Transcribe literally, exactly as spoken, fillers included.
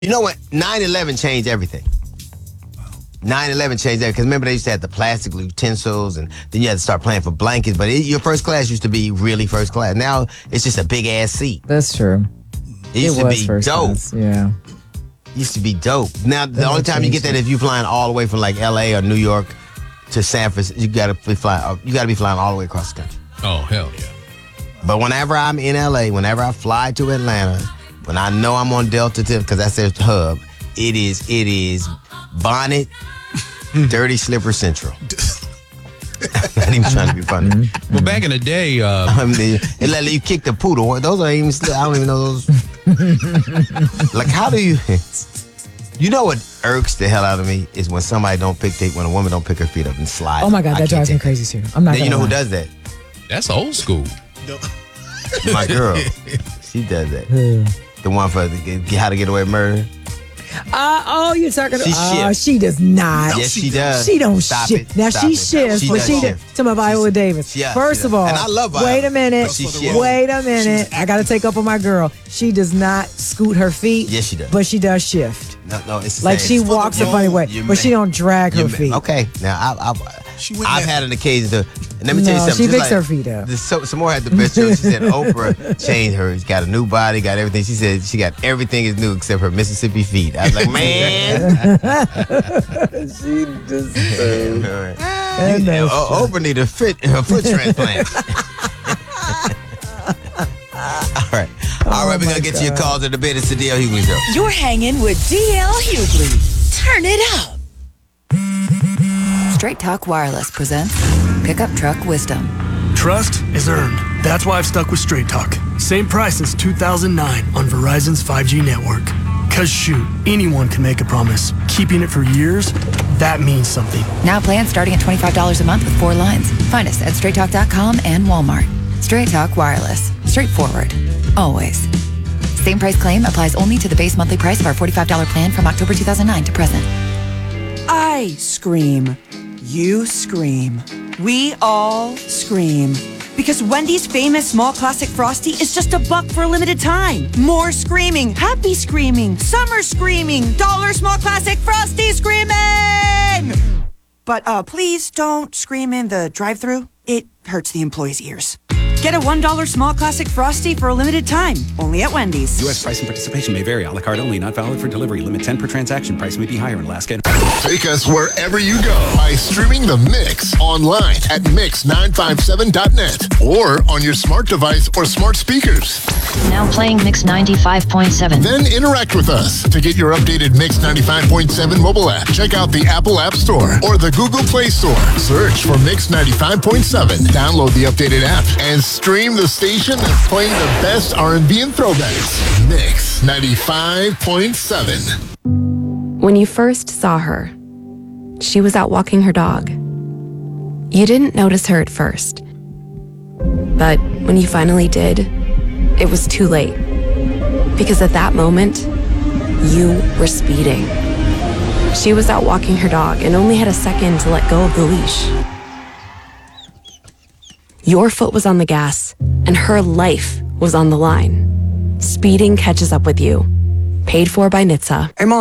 You know what? nine eleven changed everything. nine eleven changed that because remember they used to have the plastic utensils and then you had to start playing for blankets. But it, your first class used to be really first class. Now it's just a big ass seat. That's true. It used it to was be first dope. Class, yeah. It used to be dope. Now the That only time you get changed that it. is if you flying all the way from like L A or New York to San Francisco. You gotta be flying. You gotta be flying all the way across the country. Oh hell yeah! But whenever I'm in L A, whenever I fly to Atlanta, when I know I'm on Delta because that's their hub, it is it is Bonnet, Dirty Slipper Central. I'm not even trying to be funny. Well, back in the day, uh, I mean, it let you kick the poodle. Those are even. I don't even know those. Like, how do you? You know what irks the hell out of me is when somebody don't pick they, when a woman don't pick her feet up and slide. Oh my God, I that can't drives me take it. crazy too. I'm not. Then you know gonna who lie. does that? that's old school. My girl. She does that. Yeah. The one for the, How to Get Away with Murder. Uh, oh, you're talking She about. Uh, shifts. she does not. Yes, she does. She don't Stop shift. it. Now Stop she it. shifts, She but does she shift. did. To my Viola She's- Davis. Yeah, First she of does. all, And I love Viola, wait a minute. but she shifts. Wait a minute. I got to take up on my girl. She does not scoot her feet. Yes, she does. But she does shift. No, no, it's the Like same. she walks a funny way, You but she ma- don't drag her you ma- feet. Okay, now I, I, She went I've there. had an occasion to. And let me tell you No, something. she just picks her feet up. The, so, Samora had the best joke. She said Oprah changed her. She's got a new body, got everything. She said she got everything is new except her Mississippi feet. I was like, man. She just. You- knows O- Oprah need a fit, a foot transplant. All right. All right, we're my going to get to your calls at the bit. It's the D L Hughley Show. You're hanging with D L Hughley. Turn it up. Straight Talk Wireless presents Pickup Truck Wisdom. Trust is earned. That's why I've stuck with Straight Talk. Same price since two thousand nine on Verizon's five G network. Cause shoot, anyone can make a promise. Keeping it for years, that means something. Now plans starting at twenty-five dollars a month with four lines. Find us at straight talk dot com and Walmart. Straight Talk Wireless. Straightforward. Always. Same price claim applies only to the base monthly price of our forty-five dollars plan from October two thousand nine to present. I scream. You scream. We all scream. Because Wendy's famous small classic Frosty is just a buck for a limited time. More screaming, happy screaming, summer screaming, dollar small classic Frosty screaming! But uh, please don't scream in the drive-thru. It hurts the employees' ears. Get a one dollar small classic Frosty for a limited time. Only at Wendy's. U S price and participation may vary. A la carte only. Not valid for delivery. Limit ten per transaction. Price may be higher in Alaska. Take us wherever you go by streaming the Mix online at mix nine five seven dot net or on your smart device or smart speakers. Now playing Mix ninety-five point seven. Then interact with us. To get your updated Mix ninety-five point seven mobile app, check out the Apple App Store or the Google Play Store. Search for Mix ninety-five point seven. Download the updated app and stream the station that's playing the best R and B and throwbacks. Mix ninety-five point seven. When you first saw her, she was out walking her dog. You didn't notice her at first. But when you finally did, it was too late. Because at that moment, you were speeding. She was out walking her dog and only had a second to let go of the leash. Your foot was on the gas, and her life was on the line. Speeding catches up with you. Paid for by N H T S A. Hey, Mom.